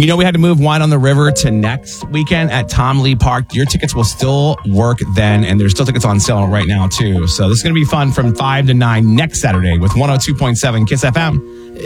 You know, we had to move Wine on the River to next weekend at Tom Lee Park. Your tickets will still work then, and there's still tickets on sale right now, too. So this is going to be fun from 5 to 9 next Saturday with 102.7 KISS FM.